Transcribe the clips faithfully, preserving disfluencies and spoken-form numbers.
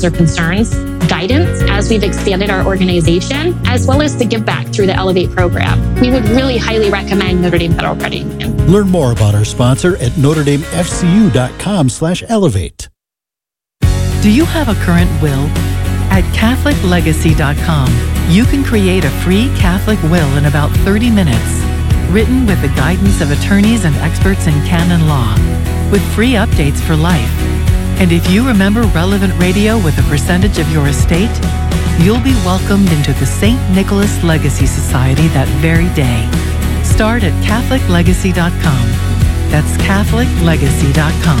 or concerns, guidance as we've expanded our organization, as well as the give back through the Elevate program. We would really highly recommend Notre Dame Federal Credit Union. Learn more about our sponsor at notre dame f c u dot com slash elevate. Do you have a current will? At catholic legacy dot com, you can create a free Catholic will in about thirty minutes, written with the guidance of attorneys and experts in canon law, with free updates for life. And if you remember relevant radio with a percentage of your estate, you'll be welcomed into the Saint Nicholas Legacy Society that very day. Start at catholic legacy dot com. That's catholic legacy dot com.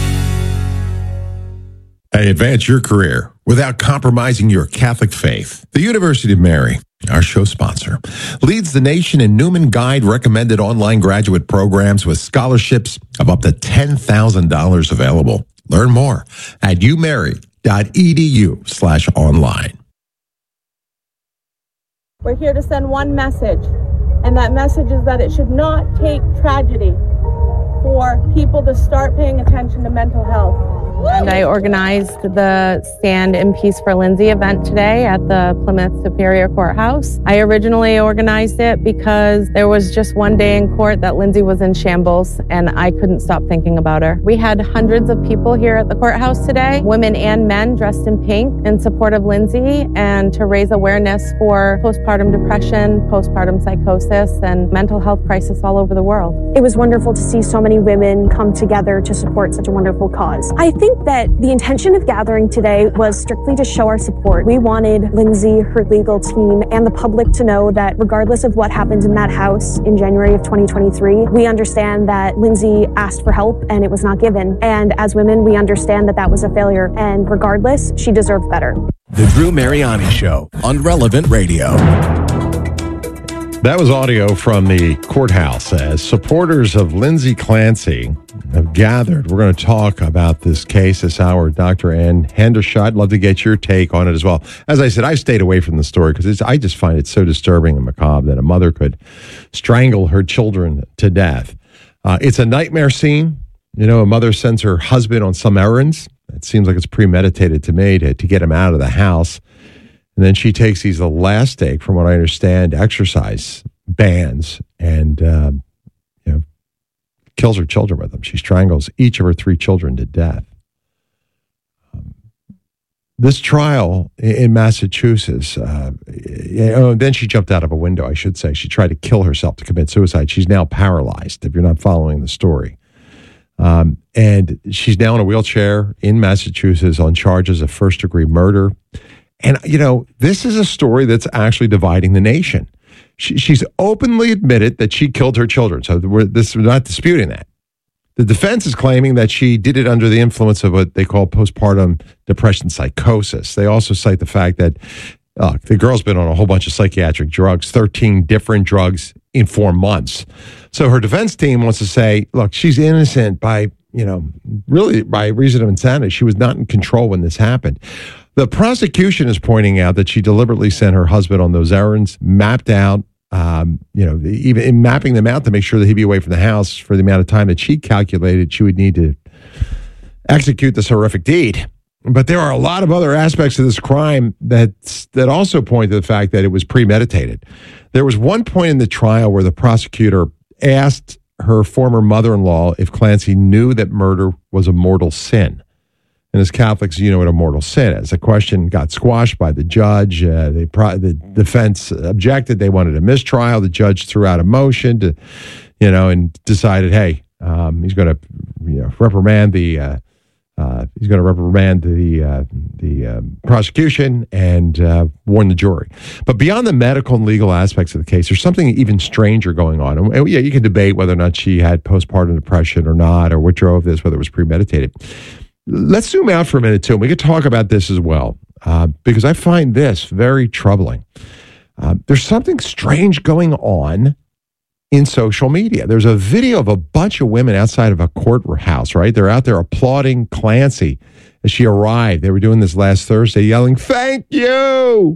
Advance your career without compromising your Catholic faith. The University of Mary, our show sponsor, leads the nation in Newman Guide recommended online graduate programs with scholarships of up to ten thousand dollars available. Learn more at umary.edu slash online. We're here to send one message, and that message is that it should not take tragedy for people to start paying attention to mental health. And I organized the Stand in Peace for Lindsay event today at the Plymouth Superior Courthouse. I originally organized it because there was just one day in court that Lindsay was in shambles and I couldn't stop thinking about her. We had hundreds of people here at the courthouse today, women and men dressed in pink in support of Lindsay and to raise awareness for postpartum depression, postpartum psychosis, and mental health crisis all over the world. It was wonderful to see so many women come together to support such a wonderful cause. I think that the intention of gathering today was strictly to show our support. We wanted Lindsay, her legal team, and the public to know that regardless of what happened in that house in January of twenty twenty-three, we understand that Lindsay asked for help and it was not given. And as women, we understand that that was a failure. And regardless, she deserved better. The Drew Mariani Show on Relevant Radio. That was audio from the courthouse as supporters of Lindsay Clancy have gathered. We're going to talk about this case this hour. Doctor Ann Hendershot, I'd love to get your take on it as well. As I said, I stayed away from the story because I just find it so disturbing and macabre that a mother could strangle her children to death. Uh, it's a nightmare scene. You know, a mother sends her husband on some errands. It seems like it's premeditated to me to, to get him out of the house. And then she takes these elastic, from what I understand, exercise bands and, uh, you know, kills her children with them. She strangles each of her three children to death. Um, this trial in Massachusetts, uh, you know, then she jumped out of a window, I should say. She tried to kill herself to commit suicide. She's now paralyzed, if you're not following the story. Um, and she's now in a wheelchair in Massachusetts on charges of first-degree murder. And, you know, this is a story that's actually dividing the nation. She, she's openly admitted that she killed her children. So we're, this, we're not disputing that. The defense is claiming that she did it under the influence of what they call postpartum depression psychosis. They also cite the fact that uh, the girl's been on a whole bunch of psychiatric drugs, thirteen different drugs in four months. So her defense team wants to say, look, she's innocent by, you know, really by reason of insanity. She was not in control when this happened. The prosecution is pointing out that she deliberately sent her husband on those errands, mapped out, um, you know, even in mapping them out to make sure that he'd be away from the house for the amount of time that she calculated she would need to execute this horrific deed. But there are a lot of other aspects of this crime that that also point to the fact that it was premeditated. There was one point in the trial where the prosecutor asked her former mother-in-law if Clancy knew that murder was a mortal sin. And as Catholics, you know what a mortal sin is. The question got squashed by the judge. Uh, they pro- the defense objected. They wanted a mistrial. The judge threw out a motion to, you know, and decided, hey, um, he's going to, you know, reprimand the, uh, uh, he's going to reprimand the uh, the uh, prosecution and uh, warn the jury. But beyond the medical and legal aspects of the case, there's something even stranger going on. And, and yeah, you can debate whether or not she had postpartum depression or not, or what drove this, whether it was premeditated. Let's zoom out for a minute, too. We could talk about this as well, uh, because I find this very troubling. Uh, there's something strange going on in social media. There's a video of a bunch of women outside of a courthouse, right? They're out there applauding Clancy as she arrived. They were doing this last Thursday, yelling, "Thank you!"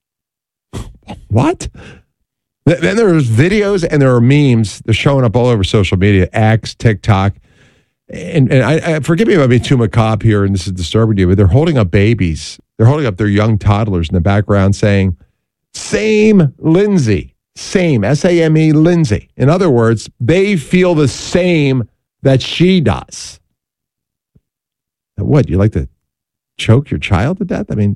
What? Then there's videos and there are memes. They're showing up all over social media, X, TikTok. and, and I, I forgive me if I'm being too macabre here and this is disturbing you, but they're holding up babies. They're holding up their young toddlers in the background saying, same Lindsay, same, S A M E Lindsay. In other words, they feel the same that she does. What, you like to choke your child to death? I mean,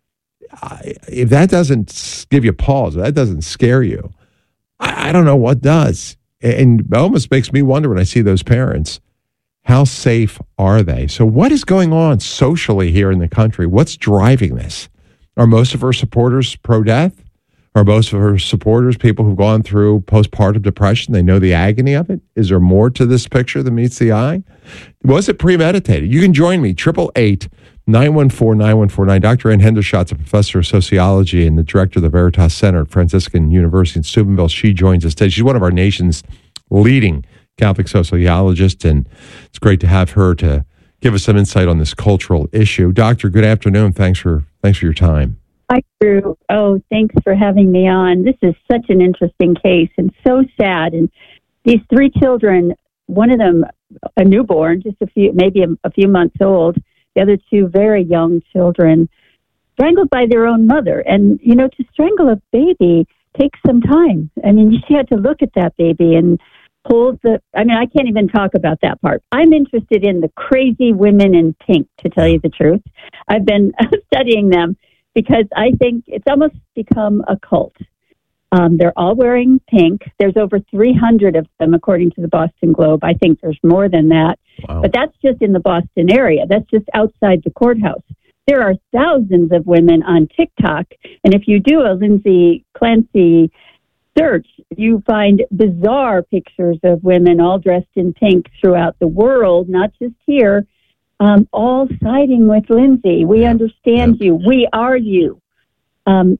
I, if that doesn't give you pause, if that doesn't scare you, I, I don't know what does. And it almost makes me wonder when I see those parents, how safe are they? So what is going on socially here in the country? What's driving this? Are most of her supporters pro-death? Are most of her supporters people who've gone through postpartum depression? They know the agony of it. Is there more to this picture than meets the eye? Was it premeditated? You can join me, eight eight eight, nine one four, nine one four nine. Doctor Ann Hendershot's a professor of sociology and the director of the Veritas Center at Franciscan University in Steubenville. She joins us today. She's one of our nation's leading Catholic sociologists, and it's great to have her to give us some insight on this cultural issue. Doctor, good afternoon. Thanks for thanks for your time. Hi, Drew. Oh, thanks for having me on. This is such an interesting case and so sad. And these three children, one of them a newborn, just a few, maybe a, a few months old, the other two very young children, strangled by their own mother. And, you know, to strangle a baby takes some time. I mean, she had to look at that baby and hold the, I mean, I can't even talk about that part. I'm interested in the crazy women in pink, to tell you the truth. I've been studying them because I think it's almost become a cult. Um, they're all wearing pink. There's over three hundred of them, according to the Boston Globe. I think there's more than that. Wow. But that's just in the Boston area. That's just outside the courthouse. There are thousands of women on TikTok. And if you do a Lindsay Clancy search, you find bizarre pictures of women all dressed in pink throughout the world, not just here, um, all siding with Lindsay. We understand you. We are you. Um,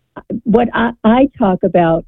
what I, I talk about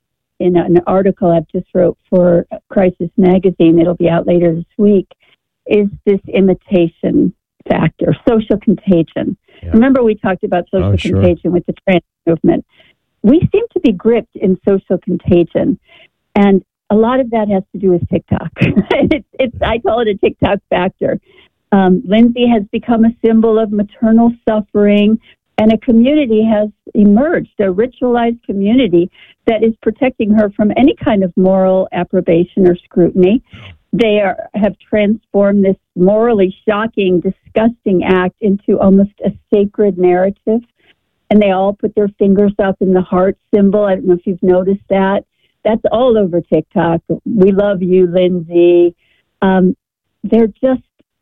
in an article I've just wrote for Crisis Magazine, it'll be out later this week, is this imitation factor, social contagion. Yeah. Remember we talked about social oh, sure. contagion with the trans movement. We seem to be gripped in social contagion, and a lot of that has to do with TikTok. it's, it's, I call it a TikTok factor. Um, Lindsay has become a symbol of maternal suffering, and a community has emerged, a ritualized community that is protecting her from any kind of moral approbation or scrutiny. They are, have transformed this morally shocking, disgusting act into almost a sacred narrative. And they all put their fingers up in the heart symbol. I don't know if you've noticed that. That's all over TikTok. We love you, Lindsay. Um, they're just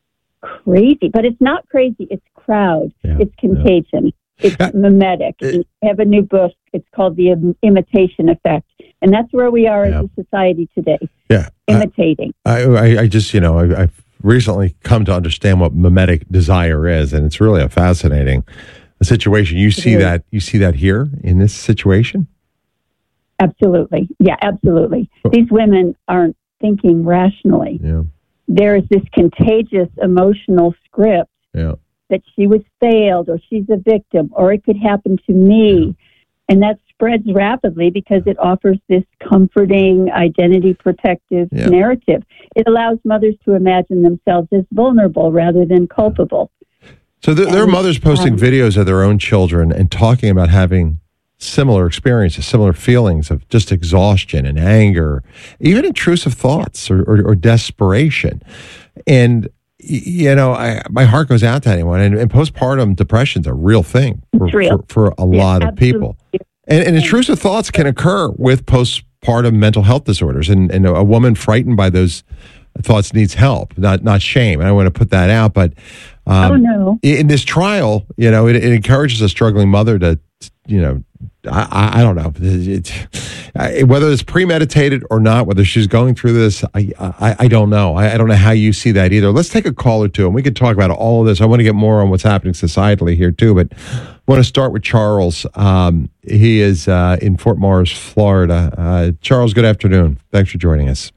crazy. But it's not crazy. It's crowd. Yeah, it's contagion. Yeah. It's uh, mimetic. It, I have a new book. It's called The Im- Imitation Effect. And that's where we are yeah. as a society today. Yeah. Imitating. I, I, I just, you know, I, I've recently come to understand what mimetic desire is. And it's really a fascinating a situation. You see that you see that here in this situation? Absolutely. Yeah, absolutely. Oh. These women aren't thinking rationally. Yeah. There is this contagious emotional script yeah. that she was failed or she's a victim or it could happen to me. Yeah. And that spreads rapidly because it offers this comforting, identity protective yeah. narrative. It allows mothers to imagine themselves as vulnerable rather than culpable. So there, there are mothers posting um, videos of their own children and talking about having similar experiences, similar feelings of just exhaustion and anger, even intrusive thoughts or, or, or desperation. And, you know, I, my heart goes out to anyone. And, and postpartum depression is a real thing for, for, for a lot yeah, of people. And, and intrusive thoughts can occur with postpartum mental health disorders. And, and a woman frightened by those thoughts needs help, not not shame. And I want to put that out. But um, oh, no. in this trial, you know, it, it encourages a struggling mother to, you know, I, I don't know it, it, whether it's premeditated or not, whether she's going through this. I I, I don't know. I, I don't know how you see that either. Let's take a call or two, and we could talk about all of this. I want to get more on what's happening societally here too, but I want to start with Charles. Um, he is uh, in Fort Myers, Florida. Uh, Charles, good afternoon. Thanks for joining us.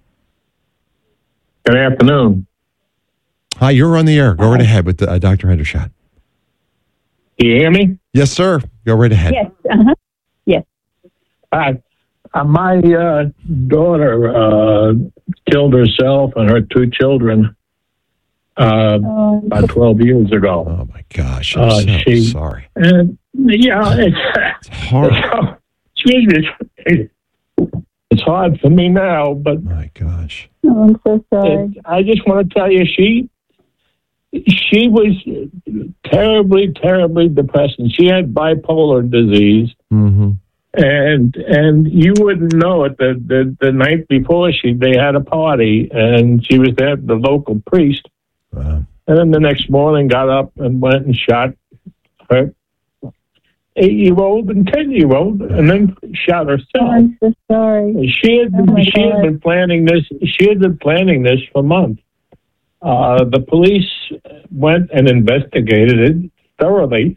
Good afternoon. Hi, you're on the air. Go right ahead with uh, Doctor Hendershot. Can you hear me? Yes, sir. Go right ahead. Yes. Uh-huh. Yes. Hi. Uh, my uh, daughter uh, killed herself and her two children uh, Oh. about twelve years ago. Oh my gosh, I'm Uh, so she- sorry. And yeah, it's, It's horrible. Jesus, it, it's hard for me now, but My gosh. Oh, I'm so sorry. it, I just want to tell you, she she was terribly, terribly depressed, and she had bipolar disease. Mm-hmm. And and you wouldn't know it. The, the the night before, she they had a party, and she was there, the local priest. Wow. And then the next morning, got up and went and shot her eight-year-old and ten-year-old, and then shot Oh, herself. I'm so sorry. She had Oh, my she had God. been planning this. She had been planning this for months. Uh, the police went and investigated it thoroughly,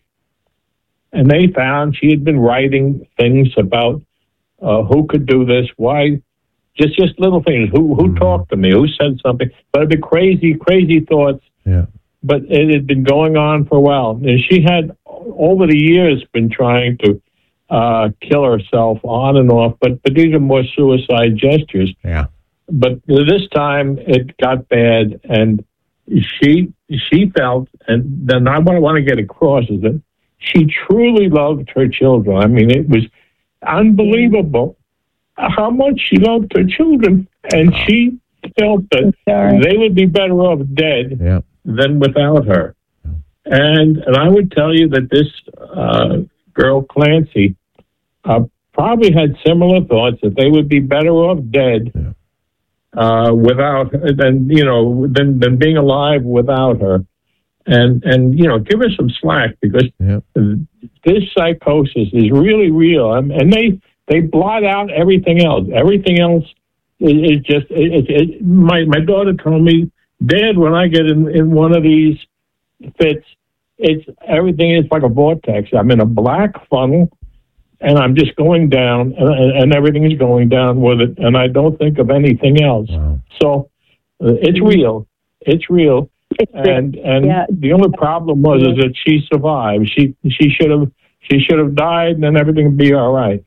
and they found she had been writing things about uh, who could do this, why, just just little things. Who who Mhm. talked to me? Who said something? But it'd be crazy, crazy thoughts. Yeah. But it had been going on for a while, and she had over the years been trying to uh, kill herself on and off. But but these are more suicide gestures. Yeah. But this time it got bad, and she she felt, and then I want to want to get across is that she truly loved her children. I mean, it was unbelievable how much she loved her children, and she felt that Sorry. they would be better off dead Yeah. than without her. And and I would tell you that this uh, girl Clancy uh, probably had similar thoughts that they would be better off dead Yeah. uh, without than you know than than being alive without her. And and you know, give her some slack, because Yeah. this psychosis is really real, and, and they they blot out everything else. Everything else is, is just it, it, it, my my daughter told me, Dad, when I get in, in one of these fits, it's everything is like a vortex. I'm in a black funnel, and I'm just going down, and, and everything is going down with it, and I don't think of anything else. Wow. So uh, it's real. It's real. It's And and Yeah. the only problem was is that she survived. She she should have she should have died, and then everything would be all right.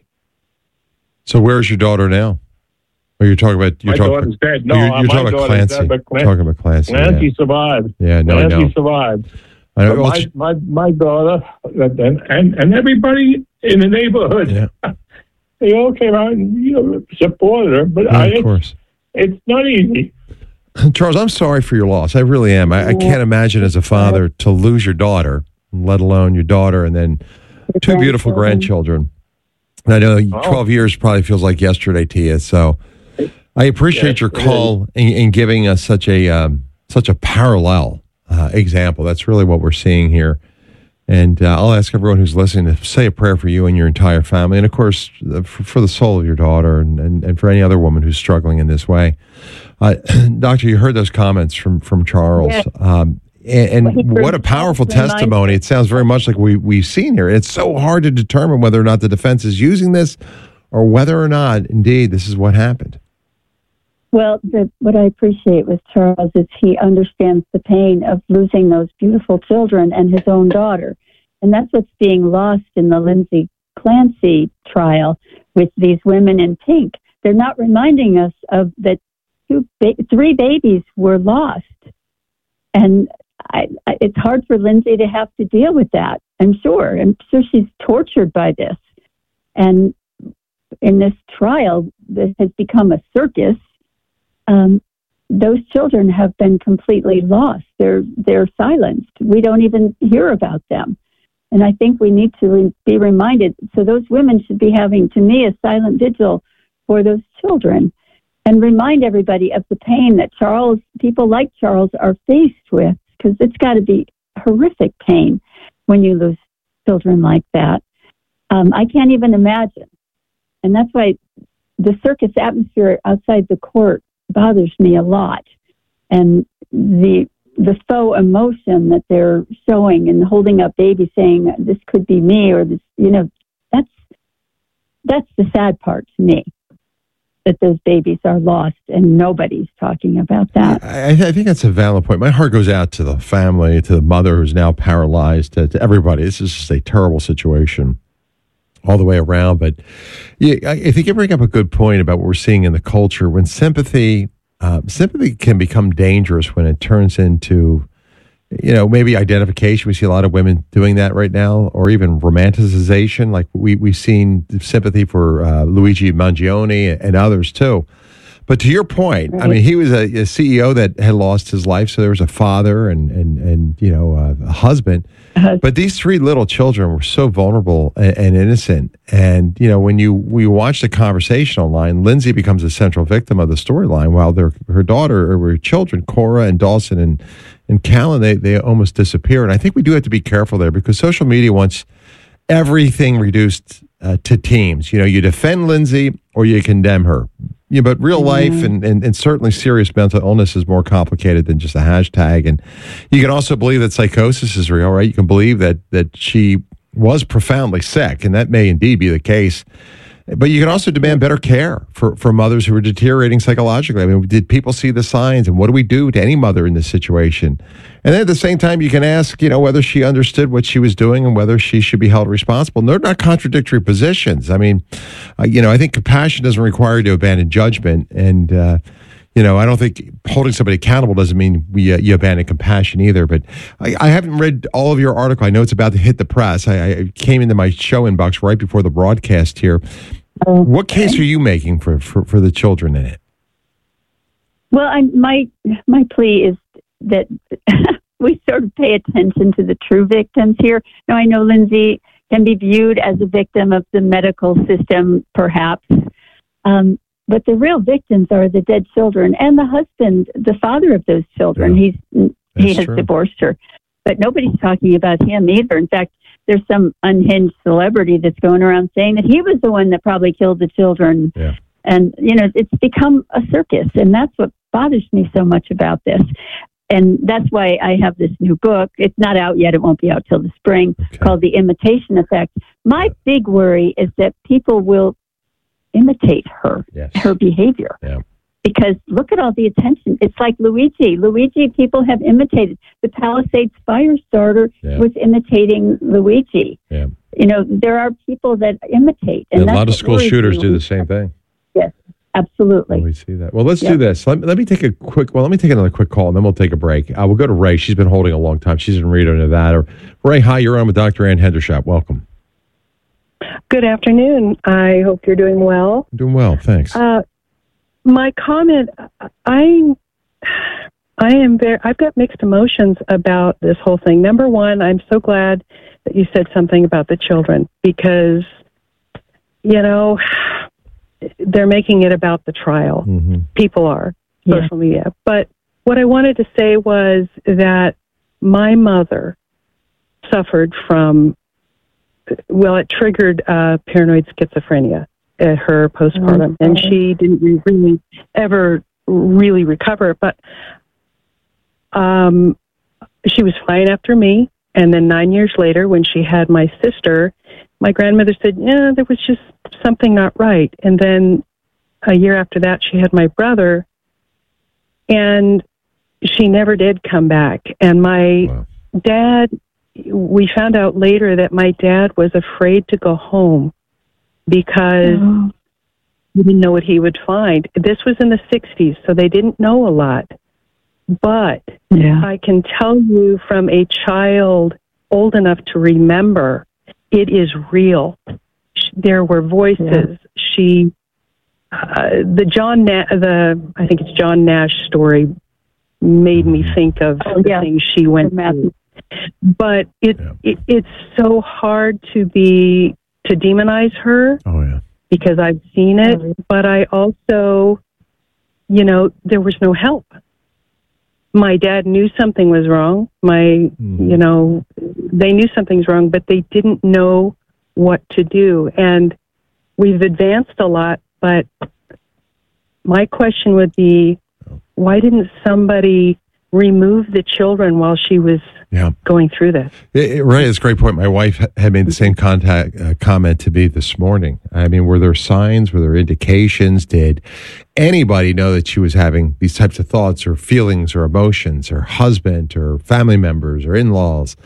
So where's your daughter now? Or you're talking about you're My talking daughter's about, dead. No, you're, you're my talking about daughter's Clancy. dead, but Clan- talking about Clancy. Clancy yeah. survived. Yeah, no, I Clancy know. survived. I know. But Well, my, it's- my my daughter and, and and everybody in the neighborhood, yeah, they all came out and you know supported her. But yeah, I, of it's, course. it's not easy. Charles, I'm sorry for your loss. I really am. I, I can't imagine as a father to lose your daughter, let alone your daughter, and then two beautiful grandchildren. And I know Oh. twelve years probably feels like yesterday to you. So I appreciate Yes, your it call in, in giving us such a um, such a parallel uh, example. That's really what we're seeing here. And uh, I'll ask everyone who's listening to say a prayer for you and your entire family. And of course, uh, for, for the soul of your daughter and, and, and for any other woman who's struggling in this way. Uh, Doctor, you heard those comments from, from Charles. Yes. Um, and Well, he and what a rem- powerful reminds- testimony. It sounds very much like we, we've seen here. It's so hard to determine whether or not the defense is using this or whether or not, indeed, this is what happened. Well, the, what I appreciate with Charles is he understands the pain of losing those beautiful children and his own daughter. And that's what's being lost in the Lindsay Clancy trial with these women in pink. They're not reminding us of that two, ba- three babies were lost. And I, I, it's hard for Lindsay to have to deal with that. I'm sure. I'm sure she's tortured by this. And in this trial that has become a circus, um, those children have been completely lost. They're they're silenced. We don't even hear about them. And I think we need to re- be reminded. So those women should be having, to me, a silent vigil for those children, and remind everybody of the pain that Charles, people like Charles, are faced with, because it's got to be horrific pain when you lose children like that. Um, I can't even imagine. And that's why the circus atmosphere outside the court bothers me a lot. And the the faux emotion that they're showing and holding up babies saying, this could be me, or this, you know, that's that's the sad part to me, that those babies are lost and nobody's talking about that. I, I think that's a valid point. My heart goes out to the family, to the mother who's now paralyzed, to, to everybody. This is just a terrible situation all the way around. But yeah, I, I think you bring up a good point about what we're seeing in the culture. When sympathy uh, sympathy can become dangerous when it turns into, you know, maybe identification. We see a lot of women doing that right now, or even romanticization. Like we, we've seen sympathy for uh, Luigi Mangione and others too. But to your point, right. I mean, he was a, a C E O that had lost his life. So there was a father and, and, and you know, uh, a husband. Uh-huh. But these three little children were so vulnerable and, and innocent. And, you know, when you we watch the conversation online, Lindsay becomes a central victim of the storyline, while their her daughter, or her children, Cora and Dawson and, and Callan, they, they almost disappear. And I think we do have to be careful there, because social media wants everything reduced uh, to teams. You know, you defend Lindsay or you condemn her. Yeah, but real life mm-hmm. and, and, and certainly serious mental illness is more complicated than just a hashtag. And you can also believe that psychosis is real, right? You can believe that that she was profoundly sick, and that may indeed be the case. But you can also demand better care for, for mothers who are deteriorating psychologically. I mean, did people see the signs, and what do we do to any mother in this situation? And then at the same time, you can ask, you know, whether she understood what she was doing and whether she should be held responsible. And they're not contradictory positions. I mean, uh, you know, I think compassion doesn't require you to abandon judgment. And, uh, you know, I don't think holding somebody accountable doesn't mean we uh, you abandon compassion either. But I, I haven't read all of your article. I know it's about to hit the press. I, I came into my show inbox right before the broadcast here. Okay. What case are you making for, for, for the children in it? Well, I, my my plea is that we sort of pay attention to the true victims here. Now, I know Lindsay can be viewed as a victim of the medical system, perhaps, um, but the real victims are the dead children and the husband, the father of those children. Yeah, He's he has true. divorced her, but nobody's talking about him either. In fact, there's some unhinged celebrity that's going around saying that he was the one that probably killed the children. Yeah. And, you know, it's become a circus. And that's what bothers me so much about this. And that's why I have this new book. It's not out yet. It won't be out till the spring, okay. called The Imitation Effect. My yeah. big worry is that people will imitate her, yes. her behavior. Yeah. Because look at all the attention. It's like Luigi. Luigi, people have imitated. The Palisades fire starter yeah. was imitating Luigi. Yeah. You know, there are people that imitate. And, and a lot of school shooters do the same thing. Yes, absolutely. Well, we see that. Well, let's yep. do this. Let me, let me take a quick, well, let me take another quick call, and then we'll take a break. Uh, we'll go to Ray. She's been holding a long time. She's in Reno, Nevada. Ray, hi, you're on with Doctor Ann Hendershot. Welcome. Good afternoon. I hope you're doing well. I'm doing well, thanks. Uh, my comment, I, I am very, I've got mixed emotions about this whole thing. Number one, I'm so glad that you said something about the children, because, you know, they're making it about the trial. Mm-hmm. People are, yeah. social media. But what I wanted to say was that my mother suffered from, well, it triggered uh, paranoid schizophrenia at her postpartum, okay. and she didn't really ever really recover. But um, she was fine after me, and then nine years later, when she had my sister, my grandmother said, yeah, there was just something not right. And then a year after that, she had my brother, and she never did come back. And my wow. dad, we found out later that my dad was afraid to go home because oh. he didn't know what he would find. This was in the sixties, so they didn't know a lot. But yeah. I can tell you, from a child old enough to remember, it is real. There were voices. Yeah. She, uh, the John, Na- the I think it's John Nash story, made me think of oh, the yeah. things she went through. But it, yeah. it it's so hard to be to demonize her. Oh yeah, because I've seen it. Oh. But I also, you know, there was no help. My dad knew something was wrong. My, mm. you know, they knew something's wrong, but they didn't know what to do. And we've advanced a lot, but my question would be, why didn't somebody remove the children while she was yeah. going through this? It, it, right, it's a great point. My wife had made the same contact uh, comment to me this morning. I mean, were there signs? Were there indications? Did anybody know that she was having these types of thoughts or feelings or emotions? Her husband or family members or in-laws?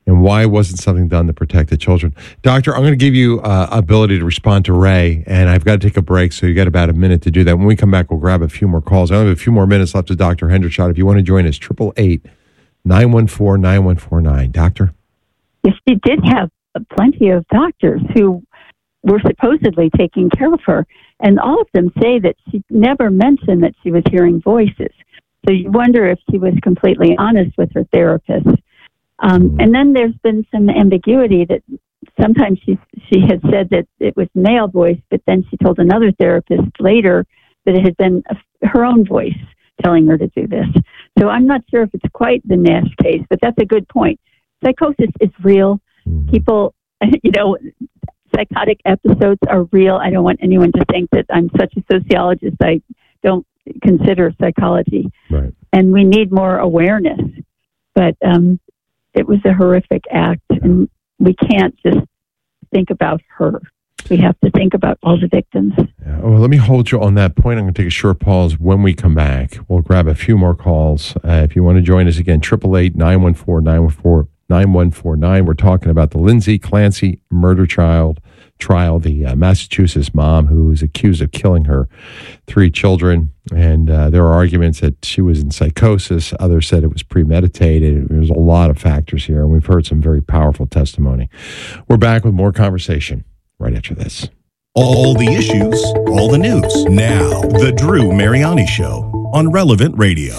And why wasn't something done to protect the children? Doctor, I'm going to give you uh, ability to respond to Ray, and I've got to take a break, so you got about a minute to do that. When we come back, we'll grab a few more calls. I only have a few more minutes left to Doctor Hendershot. If you want to join us, eight eight eight, nine one four, nine one four nine. Doctor? Yes, she did have plenty of doctors who were supposedly taking care of her, and all of them say that she never mentioned that she was hearing voices. So you wonder if she was completely honest with her therapist. Um, and then there's been some ambiguity that sometimes she she had said that it was male voice, but then she told another therapist later that it had been a, her own voice telling her to do this. So I'm not sure if it's quite the Nash case, but that's a good point. Psychosis is real. People, you know, psychotic episodes are real. I don't want anyone to think that I'm such a sociologist. I don't consider psychology. Right. And we need more awareness. But um, it was a horrific act, and we can't just think about her. We have to think about all the victims. Yeah. Well, let me hold you on that point. I'm going to take a short pause. When we come back, we'll grab a few more calls. Uh, if you want to join us again, eight eight eight, nine one four, nine one four, nine one four nine. We're talking about the Lindsay Clancy murder child trial, the uh, Massachusetts mom who was accused of killing her three children. And uh, there are arguments that she was in psychosis. Others said it was premeditated. There's a lot of factors here, and we've heard some very powerful testimony. We're back with more conversation right after this. All the issues, all the news. Now, The Drew Mariani Show on Relevant Radio.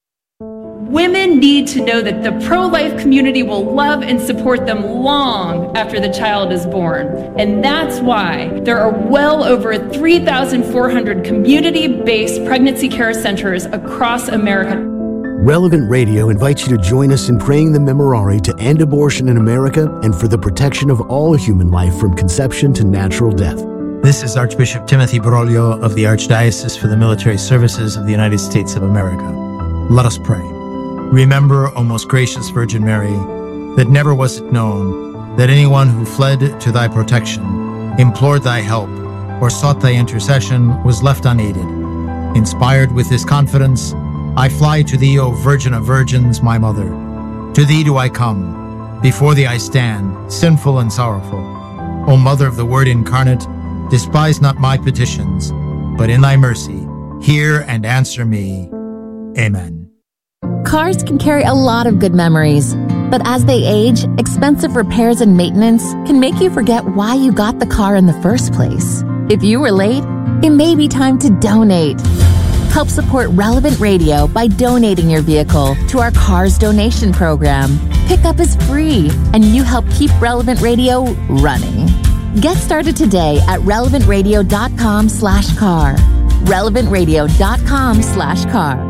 Women need to know that the pro-life community will love and support them long after the child is born. And that's why there are well over three thousand four hundred community-based pregnancy care centers across America. Relevant Radio invites you to join us in praying the Memorare to end abortion in America and for the protection of all human life from conception to natural death. This is Archbishop Timothy Broglio of the Archdiocese for the Military Services of the United States of America. Let us pray. Remember, O most gracious Virgin Mary, that never was it known that anyone who fled to thy protection, implored thy help, or sought thy intercession was left unaided. Inspired with this confidence, I fly to thee, O Virgin of Virgins, my Mother. To thee do I come. Before thee I stand, sinful and sorrowful. O Mother of the Word incarnate, despise not my petitions, but in thy mercy, hear and answer me. Amen. Cars can carry a lot of good memories, but as they age, expensive repairs and maintenance can make you forget why you got the car in the first place. If you were late, it may be time to donate. Help support Relevant Radio by donating your vehicle to our Cars Donation Program. Pickup is free, and you help keep Relevant Radio running. Get started today at relevantradio.com slash car. relevantradio.com slash car.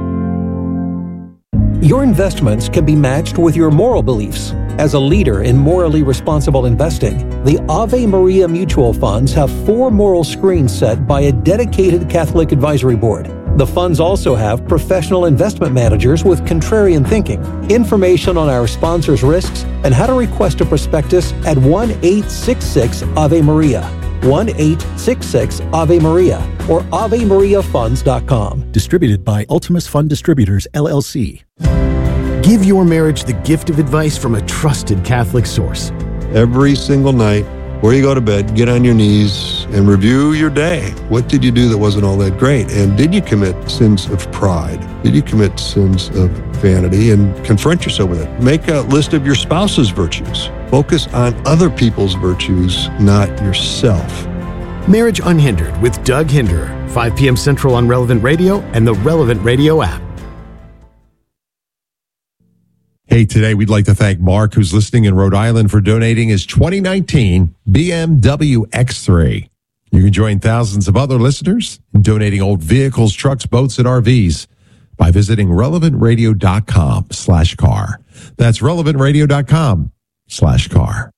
Your investments can be matched with your moral beliefs. As a leader in morally responsible investing, the Ave Maria Mutual Funds have four moral screens set by a dedicated Catholic advisory board. The funds also have professional investment managers with contrarian thinking. Information on our sponsors' risks and how to request a prospectus at one eight six six Ave Maria, one eight six six Ave Maria, or ave maria funds dot com. Distributed by Ultimus Fund Distributors, L L C. Give your marriage the gift of advice from a trusted Catholic source. Every single night, before you go to bed, get on your knees and review your day. What did you do that wasn't all that great? And did you commit sins of pride? Did you commit sins of vanity? And confront yourself with it. Make a list of your spouse's virtues. Focus on other people's virtues, not yourself. Marriage Unhindered with Doug Hinderer, five p.m. Central on Relevant Radio and the Relevant Radio app. Hey, today we'd like to thank Mark, who's listening in Rhode Island, for donating his twenty nineteen B M W X three. You can join thousands of other listeners in donating old vehicles, trucks, boats, and R Vs by visiting relevantradio.com slash car. That's relevantradio.com slash car.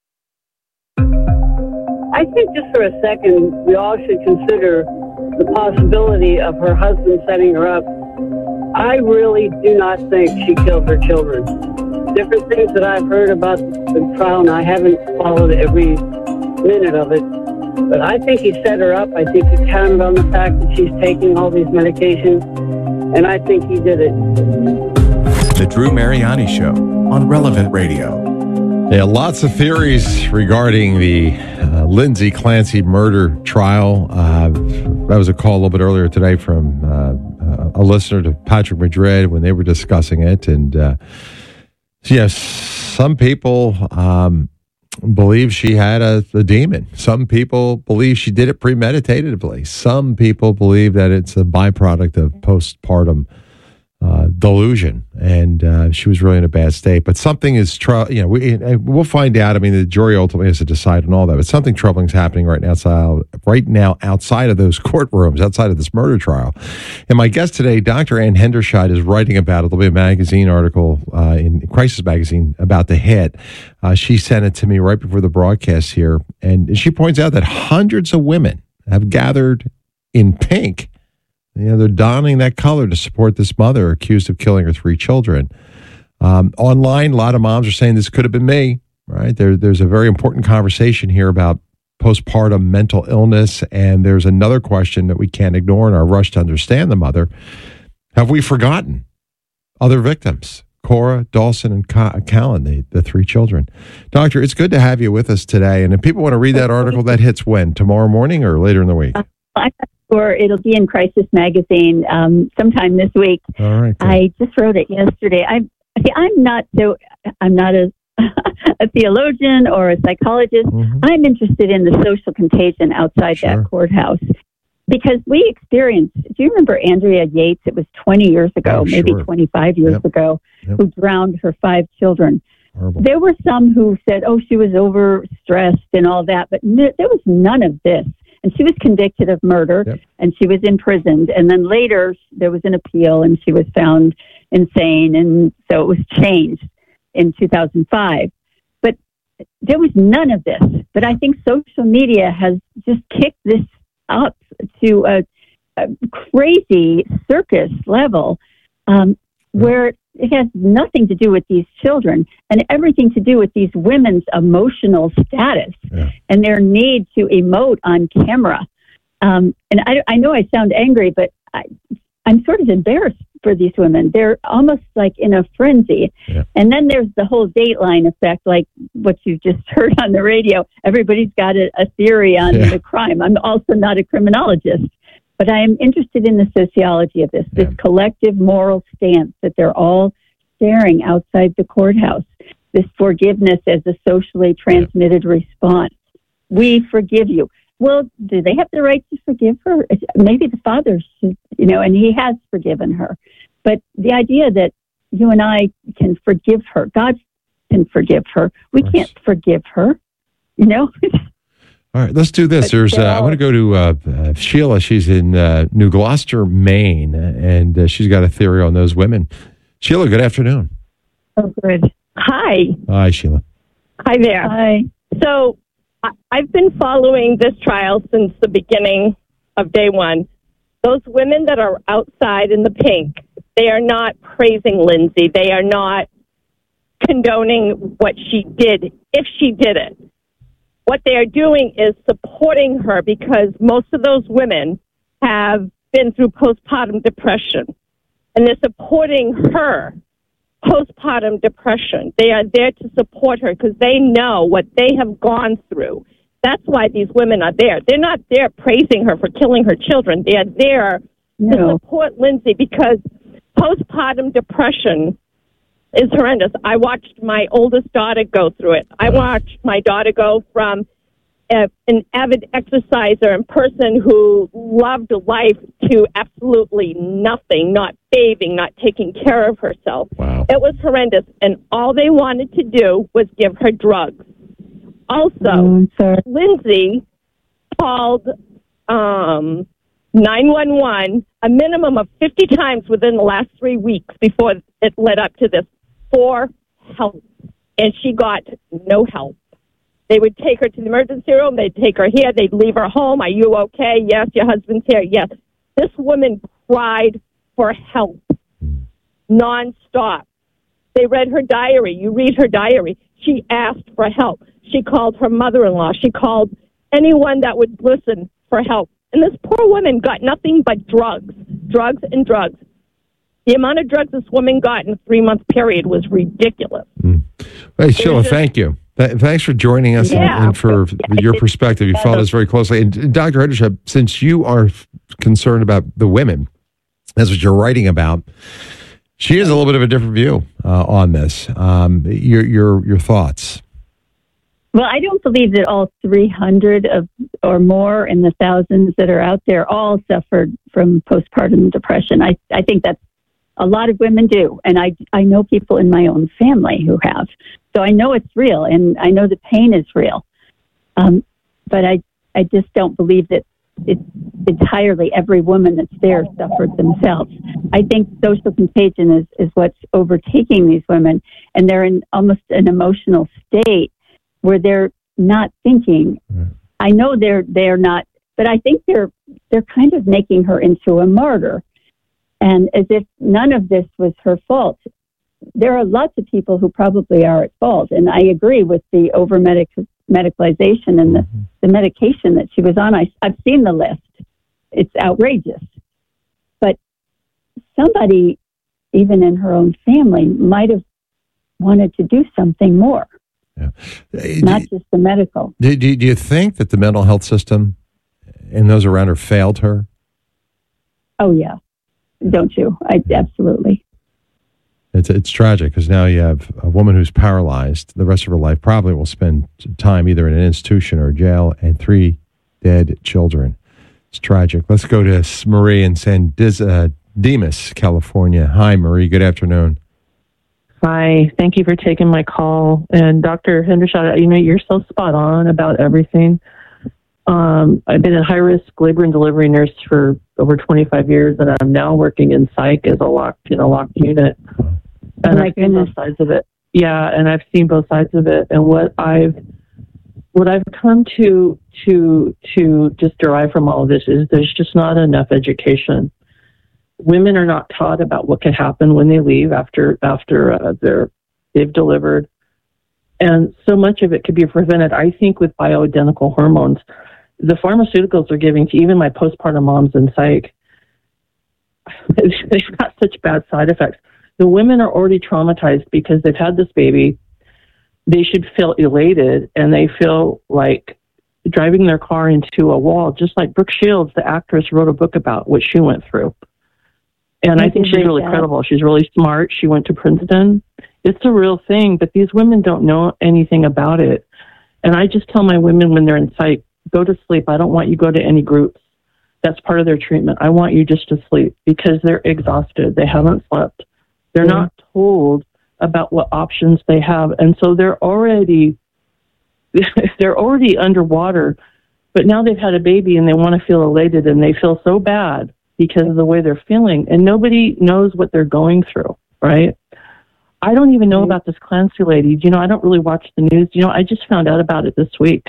I think just for a second, we all should consider the possibility of her husband setting her up. I really do not think she killed her children. Different things that I've heard about the trial, and I haven't followed every minute of it, but I think he set her up. I think he counted on the fact that she's taking all these medications, and I think he did it. The Drew Mariani Show on Relevant Radio. Yeah, lots of theories regarding the uh, Lindsay Clancy murder trial. Uh, that was a call a little bit earlier today from uh, uh, a listener to Patrick Madrid when they were discussing it. And uh, yes, some people um, believe she had a, a demon. Some people believe she did it premeditatedly. Some people believe that it's a byproduct of postpartum Uh, delusion, and uh, she was really in a bad state. But something is, tr- you know, we we'll find out. I mean, the jury ultimately has to decide on all that. But something troubling is happening right now, outside, right now outside of those courtrooms, outside of this murder trial. And my guest today, Doctor Ann Hendershot, is writing about it. There'll be a magazine article uh, in Crisis Magazine about the hit. Uh, she sent it to me right before the broadcast here, and she points out that hundreds of women have gathered in pink. You know, they're donning that color to support this mother accused of killing her three children. Um, online, a lot of moms are saying this could have been me, right? There, there's a very important conversation here about postpartum mental illness, and there's another question that we can't ignore in our rush to understand the mother. Have we forgotten other victims? Cora, Dawson, and Callan, the, the three children. Doctor, it's good to have you with us today. And if people want to read that article, that hits when? Tomorrow morning or later in the week? I'm not sure. It'll be in Crisis Magazine um, sometime this week. All right. Good. I just wrote it yesterday. I'm see, I'm not so. I'm not a, a theologian or a psychologist. Mm-hmm. I'm interested in the social contagion outside sure. that courthouse because we experienced. Do you remember Andrea Yates? It was twenty years ago, oh, maybe sure. twenty-five years yep. ago, yep. who drowned her five children. Horrible. There were some who said, "Oh, she was overstressed and all that," but n- there was none of this. And she was convicted of murder, yep. and she was imprisoned. And then later, there was an appeal, and she was found insane. And so it was changed in two thousand five. But there was none of this. But I think social media has just kicked this up to a, a crazy circus level um, where it has nothing to do with these children and everything to do with these women's emotional status yeah. and their need to emote on camera. Um, and I, I know I sound angry, but I, I'm sort of embarrassed for these women. They're almost like in a frenzy. Yeah. And then there's the whole Dateline effect, like what you just heard on the radio. Everybody's got a, a theory on yeah. the crime. I'm also not a criminologist. But I am interested in the sociology of this, this yeah. collective moral stance that they're all sharing outside the courthouse, this forgiveness as a socially transmitted yeah. response. We forgive you. Well, do they have the right to forgive her? Maybe the father should, you know, and he has forgiven her. But the idea that you and I can forgive her, God can forgive her. We can't forgive her, you know? All right, let's do this. There's, uh, I want to go to uh, uh, Sheila. She's in uh, New Gloucester, Maine, and uh, she's got a theory on those women. Sheila, good afternoon. Oh, good. Hi. Hi, Sheila. Hi there. Hi. So I- I've been following this trial since the beginning of day one. Those women that are outside in the pink, they are not praising Lindsay. They are not condoning what she did, if she did it. What they are doing is supporting her because most of those women have been through postpartum depression, and they're supporting her postpartum depression. They are there to support her because they know what they have gone through. That's why these women are there. They're not there praising her for killing her children. They are there no. to support Lindsay because postpartum depression is horrendous. I watched my oldest daughter go through it. I watched my daughter go from a, an avid exerciser and person who loved life to absolutely nothing, not bathing, not taking care of herself. Wow. It was horrendous. And all they wanted to do was give her drugs. Also, oh, Lindsay called um, nine one one a minimum of fifty times within the last three weeks before it led up to this for help, and she got no help. They would take her to the emergency room, they'd take her here, they'd leave her home. Are you okay? Yes. Your husband's here? Yes. This woman cried for help nonstop. They read her diary. You read her diary. She asked for help. She called her mother-in-law. She called anyone that would listen for help. And this poor woman got nothing but drugs, drugs and drugs. The amount of drugs this woman got in a three-month period was ridiculous. Mm. Hey, Sheila, just, thank you. Th- thanks for joining us yeah, and, and for yeah, your perspective. You followed us very closely. And Doctor Hendershot, since you are concerned about the women, that's what you're writing about, she has a little bit of a different view uh, on this. Um, your your your thoughts? Well, I don't believe that all three hundred of or more in the thousands that are out there all suffered from postpartum depression. I, I think that's a lot of women do. And I, I know people in my own family who have. So I know it's real, and I know the pain is real. Um, but I, I just don't believe that it, entirely every woman that's there suffered themselves. I think social contagion is, is what's overtaking these women, and they're in almost an emotional state where they're not thinking. Mm. I know they're they're not, but I think they're they're kind of making her into a martyr, and as if none of this was her fault. There are lots of people who probably are at fault, and I agree with the over medic medicalization and the, the medication that she was on. I, I've seen the list. It's outrageous. But somebody, even in her own family, might have wanted to do something more. Yeah. Not do, just the medical. Do, do, do you think that the mental health system and those around her failed her? Oh, yeah. Don't you? I, absolutely. It's it's tragic because now you have a woman who's paralyzed. The rest of her life probably will spend time either in an institution or jail, and three dead children. It's tragic. Let's go to Marie in San Diz, uh, Dimas, California. Hi, Marie. Good afternoon. Hi. Thank you for taking my call. And Doctor Hendershot, you know, you're so spot on about everything. Um, I've been a high-risk labor and delivery nurse for over twenty-five years, and I'm now working in psych as a locked in a locked unit. And I've seen both sides of it. Yeah, and I've seen both sides of it. And what I've what I've come to to to just derive from all of this is there's just not enough education. Women are not taught about what can happen when they leave after after uh, they're they've delivered, and so much of it could be prevented. I think with bioidentical hormones, the pharmaceuticals are giving to even my postpartum moms in psych, they've got such bad side effects. The women are already traumatized because they've had this baby. They should feel elated, and they feel like driving their car into a wall, just like Brooke Shields, the actress, wrote a book about what she went through. And I, I think she's really that. credible. She's really smart. She went to Princeton. It's a real thing, but these women don't know anything about it. And I just tell my women when they're in psych, go to sleep. I don't want you to go to any groups. That's part of their treatment. I want you just to sleep because they're exhausted. They haven't slept. They're not told about what options they have. And so they're already, they're already underwater, but now they've had a baby and they want to feel elated, and they feel so bad because of the way they're feeling, and nobody knows what they're going through, right? I don't even know right. about this Clancy lady. You know, I don't really watch the news. You know, I just found out about it this week,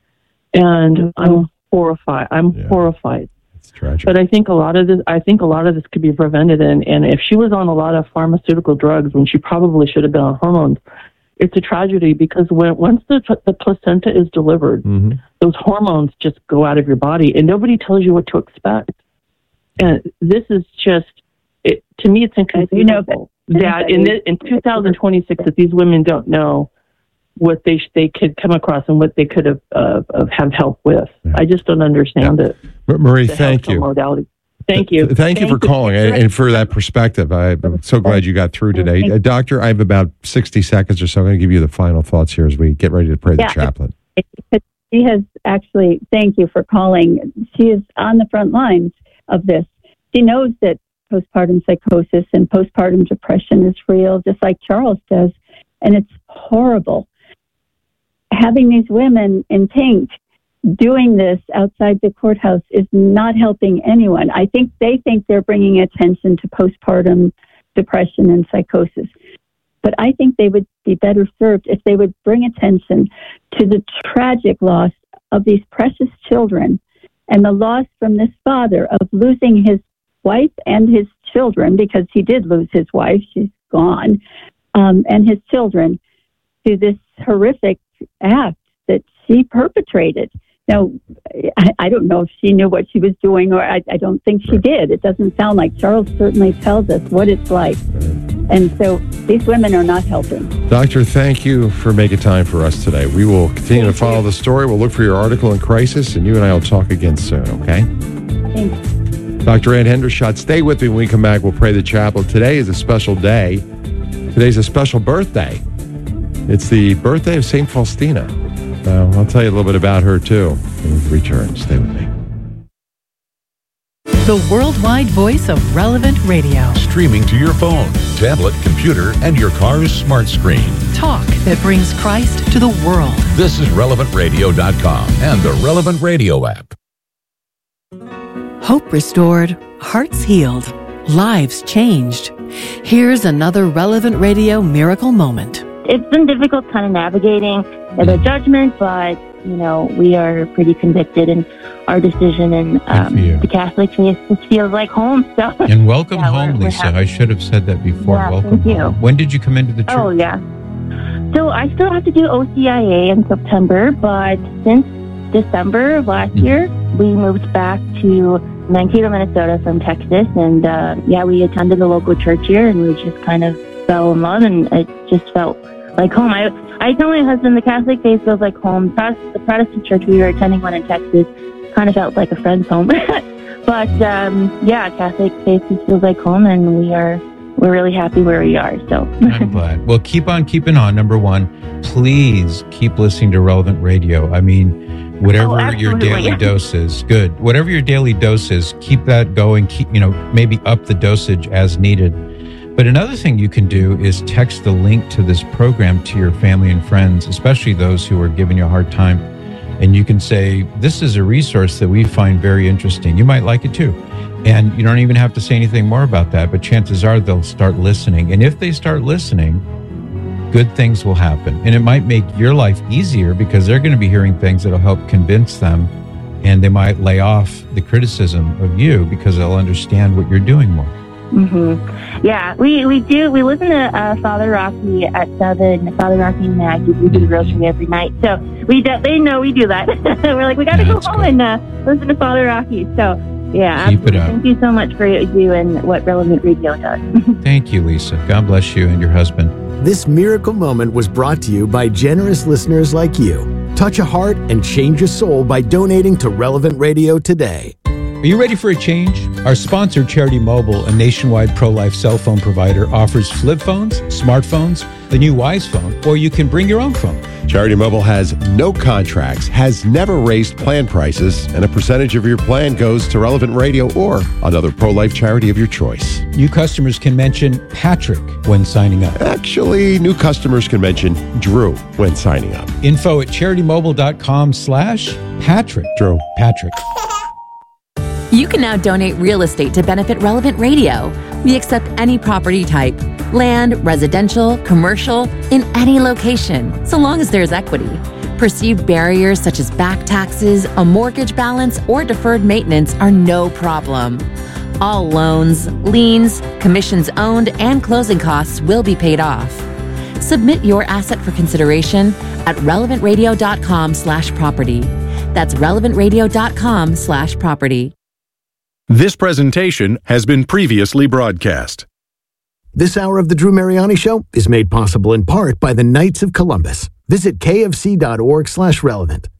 and mm-hmm. I'm horrified. I'm yeah. horrified. Tragic. But I think a lot of this, I think a lot of this could be prevented. And, and if she was on a lot of pharmaceutical drugs when she probably should have been on hormones, it's a tragedy because when once the, the placenta is delivered, mm-hmm. those hormones just go out of your body, and nobody tells you what to expect. And this is just, it, to me, it's inconceivable you know, that in the, in two thousand twenty-six that these women don't know what they they could come across and what they could have uh, have help with. Yeah. I just don't understand yeah. it. Marie, thank you. Modality. Thank you. Thank, thank you for you. calling and, and for that perspective. I'm so glad you got through today. Uh, doctor, I have about sixty seconds or so. I'm going to give you the final thoughts here as we get ready to pray yeah, the chaplain. She has actually, thank you for calling. She is on the front lines of this. She knows that postpartum psychosis and postpartum depression is real, just like Charles does, and it's horrible. Having these women in pink doing this outside the courthouse is not helping anyone. I think they think they're bringing attention to postpartum depression and psychosis. But I think they would be better served if they would bring attention to the tragic loss of these precious children and the loss from this father of losing his wife and his children, because he did lose his wife, she's gone, um, and his children to this horrific act that she perpetrated. Now, I, I don't know if she knew what she was doing, or I, I don't think she did. It doesn't sound like. Charles certainly tells us what it's like. And so these women are not helping. Doctor, thank you for making time for us today. We will continue thank to follow you. the story. We'll look for your article in Crisis, and you and I will talk again soon, okay? Thanks. Doctor Ann Hendershot, stay with me when we come back. We'll pray the chapel. Today is a special day. Today's a special birthday. It's the birthday of Saint Faustina. Uh, I'll tell you a little bit about her, too, when we return. Stay with me. The worldwide voice of Relevant Radio. Streaming to your phone, tablet, computer, and your car's smart screen. Talk that brings Christ to the world. This is relevant radio dot com and the Relevant Radio app. Hope restored, hearts healed, lives changed. Here's another Relevant Radio miracle moment. It's been difficult kind of navigating the judgment, but, you know, we are pretty convicted in our decision, and um, the Catholic faith just feels like home. So, and welcome yeah, home, we're, we're Lisa. happy. I should have said that before. Yeah, welcome thank you. home. When did you come into the church? Oh, yeah. So I still have to do O C I A in September, but since December of last mm-hmm. year, we moved back to Mankato, Minnesota from Texas, and uh, yeah, we attended the local church here, and we just kind of fell in love, and it just felt like home. I I tell my husband the Catholic faith feels like home. The Protestant church, we were attending one in Texas, kind of felt like a friend's home. But um, yeah, Catholic faith just feels like home, and we are we're really happy where we are. So I'm glad. Well, keep on keeping on. Number one, please keep listening to Relevant Radio. I mean, whatever oh, your daily dose is, good. Whatever your daily dose is, keep that going. Keep you know maybe up the dosage as needed. But another thing you can do is text the link to this program to your family and friends, especially those who are giving you a hard time. And you can say, this is a resource that we find very interesting. You might like it too. And you don't even have to say anything more about that, but chances are they'll start listening. And if they start listening, good things will happen. And it might make your life easier because they're going to be hearing things that'll help convince them. And they might lay off the criticism of you because they'll understand what you're doing more. Mm-hmm. Yeah, we, we do. We listen to uh, Father Rocky at seven. Father Rocky and Maggie, we do the rosary every night. So we do, they know we do that. We're like, we got to yeah, go home good. and uh, listen to Father Rocky. So yeah, keep it up. Thank you so much for you and what Relevant Radio does. Thank you, Lisa. God bless you and your husband. This miracle moment was brought to you by generous listeners like you. Touch a heart and change a soul by donating to Relevant Radio today. Are you ready for a change? Our sponsor, Charity Mobile, a nationwide pro-life cell phone provider, offers flip phones, smartphones, the new Wise phone, or you can bring your own phone. Charity Mobile has no contracts, has never raised plan prices, and a percentage of your plan goes to Relevant Radio or another pro-life charity of your choice. New customers can mention Patrick when signing up. Actually, new customers can mention Drew when signing up. Info at charitymobile.com slash Patrick. Drew. Patrick. You can now donate real estate to benefit Relevant Radio. We accept any property type, land, residential, commercial, in any location, so long as there's equity. Perceived barriers such as back taxes, a mortgage balance, or deferred maintenance are no problem. All loans, liens, commissions owned, and closing costs will be paid off. Submit your asset for consideration at relevantradio.com slash property. That's relevantradio.com slash property. This presentation has been previously broadcast. This hour of the Drew Mariani Show is made possible in part by the Knights of Columbus. Visit kfc.org slash relevant.